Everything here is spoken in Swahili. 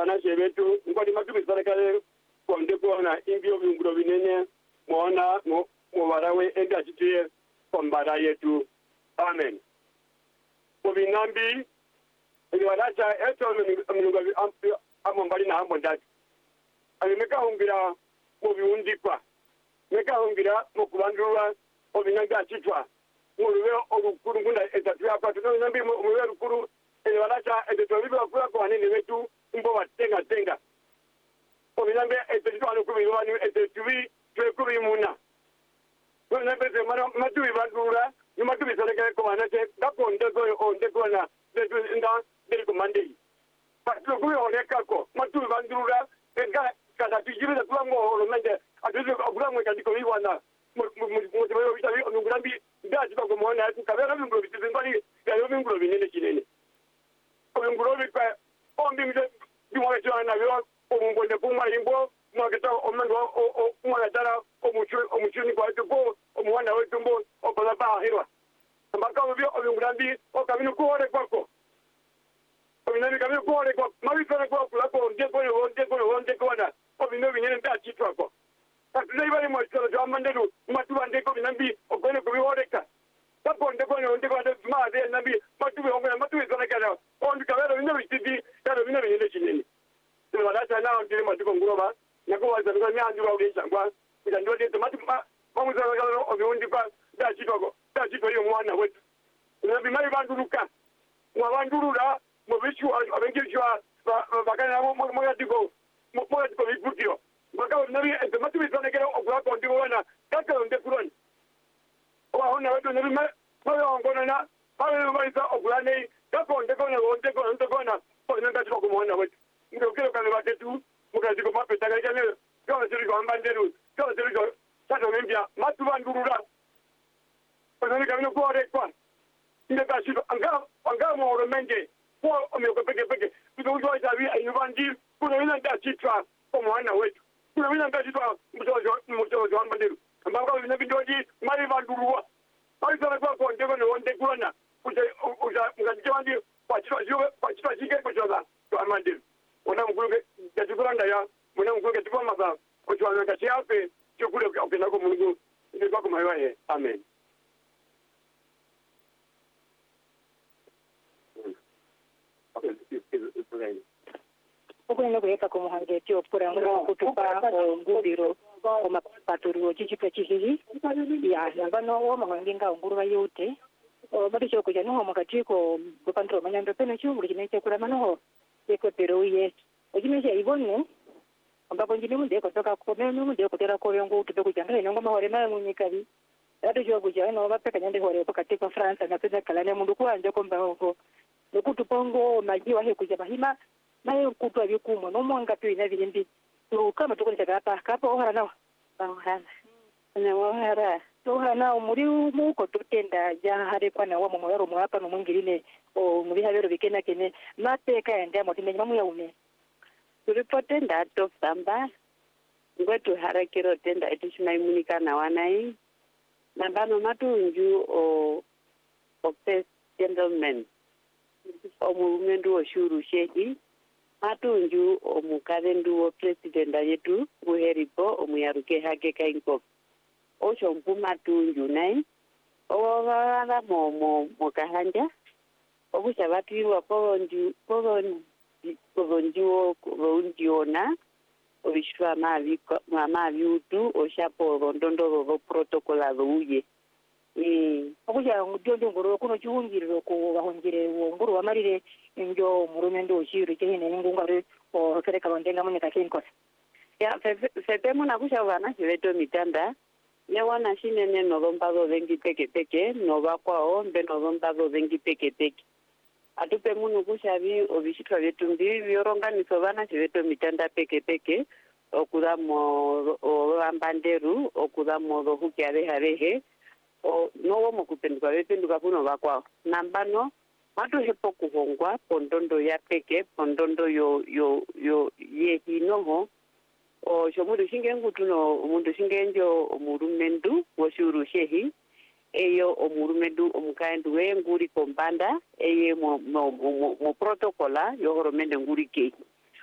wanashe betu ngoni matubi sarakale konde kona imbio binguro binene muona mubarawe enda chitiye kombara yetu. Amen. Mubinambi ili wanacha eto mnunga amombali na hambo ndati. Alimeka hungira mubiundikwa. Meka hungira mukubandurwa obinanga achitwa. Muruwe orukuru ngunda etatuya kwa tunambi muruwe rukuru ili wanacha etotolibi wakula kwa hanini wetu mbo watenga. Obinambi etotwa nukubiwani etetubi tuekubi muna. Obinambi matubi bandura matubi saleke kwa wanache dako ondeko na betu nda deriku mandei. Patuwe kubi onekako matubi bandura kada tujibida tuwa ngo mende atuwe kulango kadiko wiwana mutibayo bitabi onungulambi ndaji bako mwana yetu kabera binguro bitizingani gayo binguro binene kinene binguro bikwa ombi mje bimwe cyana byo omungonde kuma imbo mwageta omendo mwana dara omuchuni kwa tuko omwana wetu mbo obala bahirwa mbaka byo obingulambi okabinu kuore kwako obinabi kabinu kuore kwa mabikore kwa kulako ndeko na obino binyene ndachitwa kwa Tatuzai bali mwachoro jwa manderu matuba ndeko binambi ogone kubioreka tapo ndeko ande maade nambi matubi ongona matubi zonekana ondi kabero bino bitidi karo bino binyene kinene tele balata na ndire matuko nguroba nako waza ngo nyandu wa ulechangwa kuja ndode tomati bamuza ngalo obiundi kwa ndachitwa yo mwana wetu nambi mali banduruka mwabandurura mubishu abengejwa bakana mwatiko bikutiro Maka nabi matu bisonekera okula kondi wana kaka onde kuloni oba hona wetu nabi mawe ongona na mawe maisa okula nei kaka onde kona ona ngati ko mwana wetu ndo kile kana batetu mukazi ko mapeta kale ne kama siri ko ambanderu kama siri ko sato membia matu bandurura ona kamino ko rekwa inde kashi anga mo romenge ko omeko peke ndo ndo jabi ayubandi kuna ina ndachitwa ko mwana wetu kuna mina ndachitwa mtoto wa mbanderu ambako bina bindoji mali bandurua mali sana kwa konde ko onde kulona uja ngajibandi kwa jike kwa kwa mbanderu ona mkuluke yajikulanda ya mwana mkuluke tikwa masa kwa chwa ngati yape chokule ukenda ko Mungu ndi kwa kumayiwa ye amen. Okwenda kuyeka ku muhange etyo kurangura kutupa ngubiro omapaturu chichipe chihihi ya ngano wo muhange nga nguru yote bado cyo kujya no mukatiko bupandro manyando peno cyo buri kinete kura mano yeko pero ye ojimeje ibone ambako njini munde ko toka ko meno munde ko tera ko yongo tupe kujanga ino ngoma hore na munyikabi bado cyo kujya no bapeka nyande hore ko katiko France na pesa kalane mundu kwanje ko mbako nokutupongo majiwa he kujya bahima naye kutwa bikumo no mwanga tu ina bilimbi to kama tukoneka kapa kapa ohara nawa bahana na ohara to hana muri mu ko tutenda ja hare kwana wa mu yaro mu hapa no mwingirine o muri habero bikena kene mateka ende mo timenye mamu ya ume tulipotenda to samba ngwetu harakiro tenda etishima imunika na wanai nambano matunju o first gentleman omumendu oshuru shehi matunju omukadendu o president yetu buheripo omuyaruke hake kainko osho mpu matunju nai owala mo kahanja obusha batirwa povondiona obishwa mavi utu oshapo rondondo ro protocola uye okuja ngudyo ngoro kuno chiungiriro ko bahongire ngoro wamarire njo murumendo oshiri kene ngungare o sereka londenga munyaka kinkosa ya sepemo nakusha bana chiveto mitanda ya wana shinene no rombazo vengi peke no bakwao mbe no rombazo vengi peke atupe munu kushabi obishitwa vetumbi byoronganiso bana chiveto mitanda peke okudamo ambanderu okudamo rohuki arehe no mo kupenduka bependuka kuno bakwao nambano matu hepo kuhongwa pondondo ya peke pondondo yo yehinoho o shomudu shinge ngutuno umundu shinge njo omurumendu woshuru shehi eyo omurumendu omukaendu we nguri kombanda eye mo protocola yo horomende nguri ke